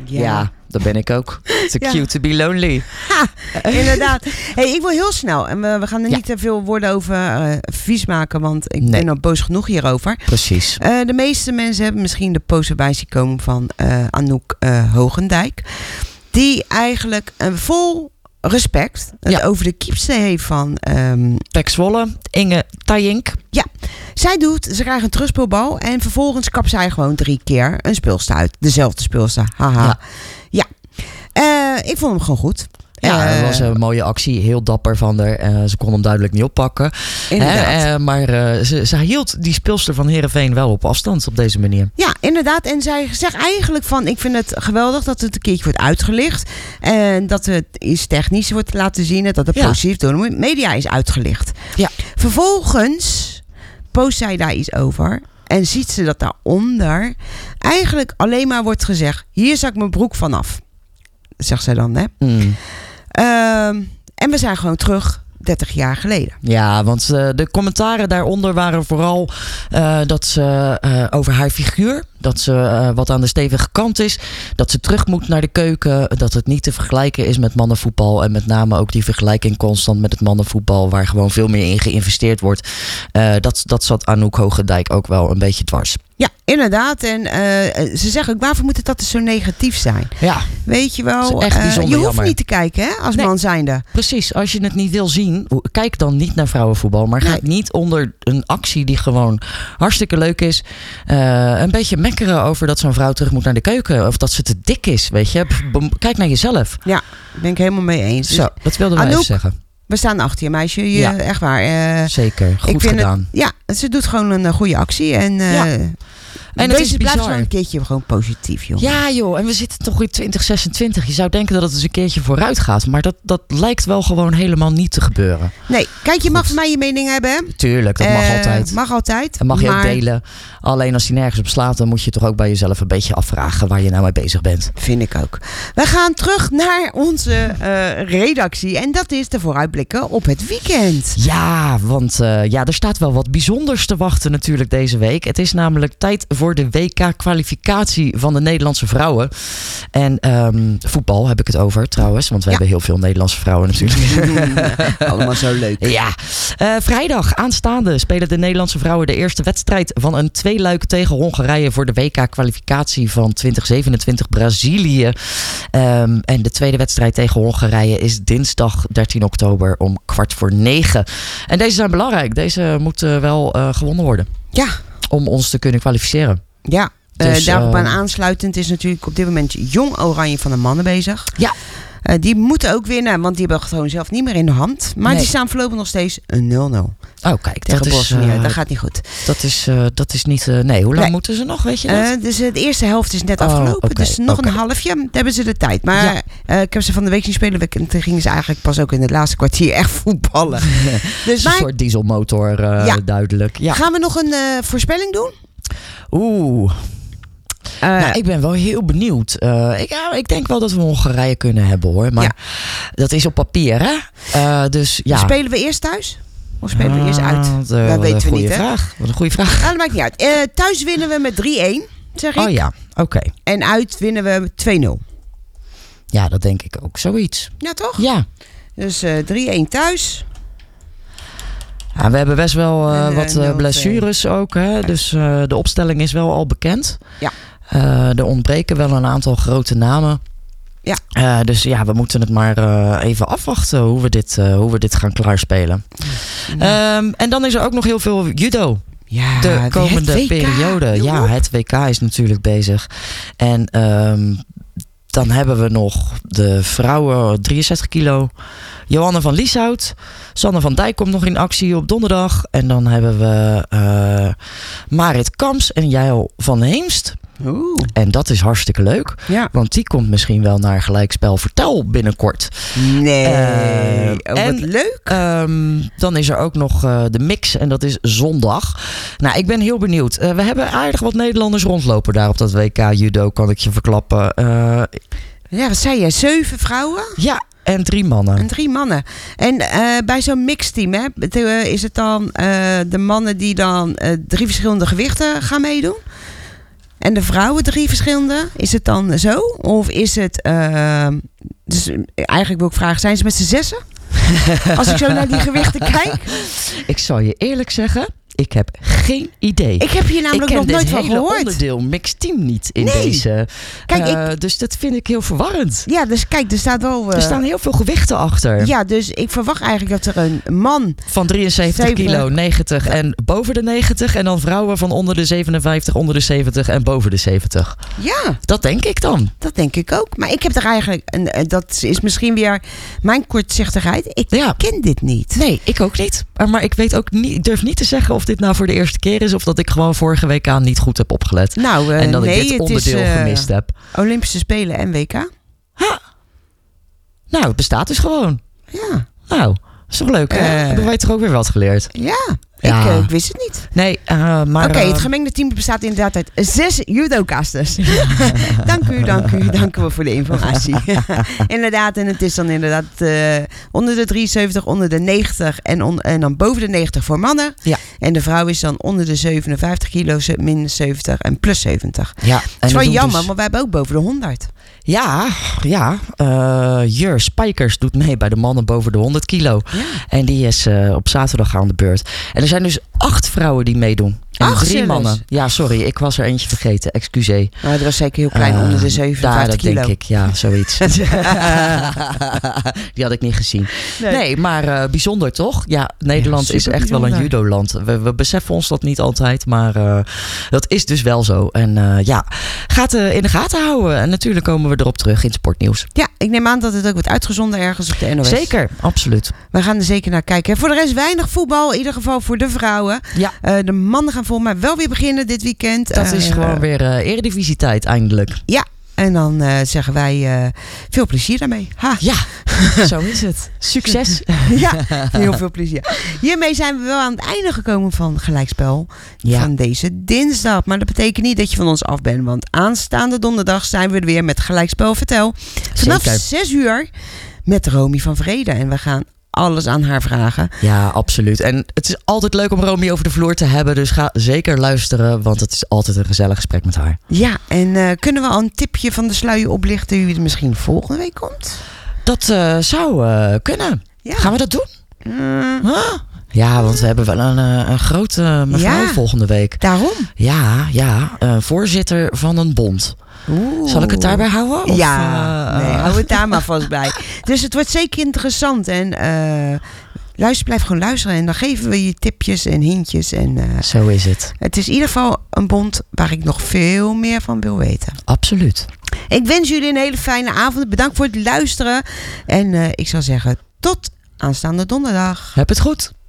Ja, dat ben ik ook. It's cute to be lonely. Ha, inderdaad. Hey, ik wil heel snel. En we gaan er niet te veel woorden over vies maken. Want ik ben al boos genoeg hierover. Precies. De meeste mensen hebben misschien de post erbij zien komen van Anouk Hogendijk. Die eigenlijk vol respect het over de kiepste heeft van PEC Zwolle, Inge Tajink. Ja, ze krijgt een terugspeelbal en vervolgens kapt zij gewoon 3 keer een speelster uit. Dezelfde speelster. Haha. Ja. Ik vond hem gewoon goed. Ja, dat was een mooie actie. Heel dapper van haar. Ze kon hem duidelijk niet oppakken. Maar ze hield die speelster van Heerenveen wel op afstand op deze manier. Ja, inderdaad. En zij zegt eigenlijk van... Ik vind het geweldig dat het een keertje wordt uitgelicht. En dat het iets technisch wordt laten zien. En dat het positief door de media is uitgelicht. Ja. Vervolgens post zij daar iets over. En ziet ze dat daaronder eigenlijk alleen maar wordt gezegd... Hier zak ik mijn broek vanaf. Zegt zij dan, hè? En we zijn gewoon terug 30 jaar geleden. Ja, want de commentaren daaronder waren vooral dat ze over haar figuur... dat ze wat aan de stevige kant is... dat ze terug moet naar de keuken... dat het niet te vergelijken is met mannenvoetbal... en met name ook die vergelijking constant met het mannenvoetbal... waar gewoon veel meer in geïnvesteerd wordt. Dat zat Anouk Hogendijk ook wel een beetje dwars. Ja, inderdaad. En ze zeggen ook, waarvoor moet het dat zo negatief zijn? Ja. Weet je wel, echt bijzonder je hoeft niet te kijken hè, als man zijnde. Precies, als je het niet wil zien, kijk dan niet naar vrouwenvoetbal. Maar ga niet onder een actie die gewoon hartstikke leuk is. Een beetje mekkeren over dat zo'n vrouw terug moet naar de keuken. Of dat ze te dik is, weet je. Kijk naar jezelf. Ja, ben ik helemaal mee eens. Zo, dat wilden wij even zeggen. We staan achter je, meisje. Echt waar. Zeker, goed gedaan. Ze doet gewoon een goede actie. En het blijft wel een keertje gewoon positief, joh. Ja, joh. En we zitten toch in 2026. Je zou denken dat het eens een keertje vooruit gaat. Maar dat lijkt wel gewoon helemaal niet te gebeuren. Nee, kijk, je mag van mij je mening hebben, hè? Tuurlijk, dat mag altijd. Mag altijd. En mag je ook delen. Alleen als je nergens op slaat, dan moet je toch ook bij jezelf een beetje afvragen waar je nou mee bezig bent. Vind ik ook. We gaan terug naar onze redactie. En dat is de vooruitblikken op het weekend. Ja, want er staat wel wat bijzonders te wachten natuurlijk deze week. Het is namelijk tijd voor de WK-kwalificatie van de Nederlandse vrouwen. En voetbal heb ik het over trouwens. Want we hebben heel veel Nederlandse vrouwen natuurlijk. Allemaal zo leuk. Ja. Vrijdag aanstaande spelen de Nederlandse vrouwen de eerste wedstrijd van een tweeluik tegen Hongarije voor de WK-kwalificatie van 2027 Brazilië. En de tweede wedstrijd tegen Hongarije is dinsdag 13 oktober om 8:45. En deze zijn belangrijk. Deze moeten wel gewonnen worden. Ja. Om ons te kunnen kwalificeren. Ja, dus, daarop aan aansluitend is natuurlijk op dit moment Jong Oranje van de mannen bezig. Ja. Die moeten ook winnen, want die hebben het gewoon zelf niet meer in de hand. Maar die staan voorlopig nog steeds 0-0. Oh, kijk, tegen Bosnië. Dat gaat niet goed. Dat is niet... hoe lang moeten ze nog, weet je dat? Dus de eerste helft is net afgelopen. Dus nog een halfje, dan hebben ze de tijd. Maar ik heb ze van de week zien spelen. Toen gingen ze eigenlijk pas ook in het laatste kwartier echt voetballen. Dus een soort dieselmotor, duidelijk. Ja. Gaan we nog een voorspelling doen? Oeh... ik ben wel heel benieuwd. Ik denk wel dat we Hongarije kunnen hebben, hoor. Maar dat is op papier, hè? Dus ja. Spelen we eerst thuis? Of spelen we eerst uit? Dat weten we niet, hè? Wat een goede vraag. Dat maakt niet uit. Thuis winnen we met 3-1, zeg ik. Oh ja, oké. En uit winnen we 2-0. Ja, dat denk ik ook. Zoiets. Ja, toch? Ja. Dus 3-1 thuis. Ja, we hebben best wel wat blessures ook, hè? Dus de opstelling is wel al bekend. Ja. Er ontbreken wel een aantal grote namen. Ja. Dus ja, we moeten het maar even afwachten hoe we dit gaan klaarspelen. Ja. En dan is er ook nog heel veel judo. Ja, de komende periode. Ja, het WK is natuurlijk bezig. En dan hebben we nog de vrouwen 63 kilo. Johanne van Lieshout. Sanne van Dijk komt nog in actie op donderdag. En dan hebben we Marit Kamps en Jael van Heemst. Oeh. En dat is hartstikke leuk. Ja. Want die komt misschien wel naar Gelijkspel Vertel binnenkort. Nee, wat leuk. Dan is er ook nog de mix en dat is zondag. Nou, ik ben heel benieuwd. We hebben aardig wat Nederlanders rondlopen daar op dat WK judo, kan ik je verklappen. Ja, wat zei je? 7 vrouwen? Ja. En 3 mannen. En 3 mannen. En bij zo'n mixteam, hè, is het dan de mannen die dan 3 verschillende gewichten gaan meedoen? En de vrouwen 3 verschillende? Is het dan zo? Of is het... dus eigenlijk wil ik vragen, zijn ze met z'n 6? Als ik zo naar die gewichten kijk. Ik zal je eerlijk zeggen, ik heb geen idee. Ik heb hier namelijk nog nooit van gehoord. Ik ken dit hele onderdeel mixed team niet in deze. Kijk, dus dat vind ik heel verwarrend. Ja, dus kijk, er staat wel... er staan heel veel gewichten achter. Ja, dus ik verwacht eigenlijk dat er een man... Van 73 kilo, 90 en boven de 90. En dan vrouwen van onder de 57, onder de 70 en boven de 70. Ja. Dat denk ik dan. Dat denk ik ook. Maar ik heb er eigenlijk... dat is misschien weer mijn kortzichtigheid. Ik ken dit niet. Nee, ik ook niet. Maar ik weet ook niet, ik durf niet te zeggen of dit nou voor de eerste keer is of dat ik gewoon vorige week aan niet goed heb opgelet. Nou, en dat ik dit onderdeel gemist heb. Olympische Spelen en WK. Ha. Nou, het bestaat dus gewoon. Ja. Nou, is toch leuk, hè? Hebben wij toch ook weer wat geleerd? Ja. Ik wist het niet. Nee, maar... Oké, het gemengde team bestaat inderdaad uit 6 judocasters. Dank u voor de informatie. Inderdaad, en het is dan inderdaad onder de 73, onder de 90 en dan boven de 90 voor mannen. Ja. En de vrouw is dan onder de 57 kilo, min 70 en plus 70. Ja, het is wel jammer, dus... maar wij hebben ook boven de 100. Ja. Jur Spijkers doet mee bij de mannen boven de 100 kilo. Ja. En die is op zaterdag aan de beurt. En er zijn dus 8 vrouwen die meedoen. En 3 mannen. Ja, sorry, ik was er eentje vergeten. Excuseer. Nou, dat was zeker heel klein, onder de 57 kilo. Dat denk ik, ja, zoiets. Die had ik niet gezien. Nee, maar bijzonder toch? Ja, Nederland is echt wel een judoland. We beseffen ons dat niet altijd, maar dat is dus wel zo. En gaat in de gaten houden. En natuurlijk komen we erop terug in sportnieuws. Ja, ik neem aan dat het ook wordt uitgezonden ergens op de NOS. Zeker, absoluut. We gaan er zeker naar kijken. Voor de rest weinig voetbal, in ieder geval voor de vrouwen. Ja. De mannen gaan volgens mij wel weer beginnen dit weekend. Dat is gewoon weer Eredivisie-tijd eindelijk. Ja, en dan zeggen wij veel plezier daarmee. Ha. Ja, zo is het. Succes. Ja, heel veel plezier. Hiermee zijn we wel aan het einde gekomen van Gelijkspel van deze dinsdag. Maar dat betekent niet dat je van ons af bent. Want aanstaande donderdag zijn we er weer met Gelijkspel Vertel. Vanaf 6 uur met Romy van Vrede. En we gaan alles aan haar vragen. Ja, absoluut. En het is altijd leuk om Romy over de vloer te hebben. Dus ga zeker luisteren, want het is altijd een gezellig gesprek met haar. Ja, en kunnen we al een tipje van de sluier oplichten wie er misschien volgende week komt? Dat zou kunnen. Ja. Gaan we dat doen? Ja, want we hebben wel een grote mevrouw volgende week. Daarom? Ja, voorzitter van een bond. Zal ik het daarbij houden? Of, hou het daar maar vast bij. Dus het wordt zeker interessant. En blijf gewoon luisteren. En dan geven we je tipjes en hintjes. En, zo is het. Het is in ieder geval een bond waar ik nog veel meer van wil weten. Absoluut. Ik wens jullie een hele fijne avond. Bedankt voor het luisteren. En ik zou zeggen, tot aanstaande donderdag. Heb het goed.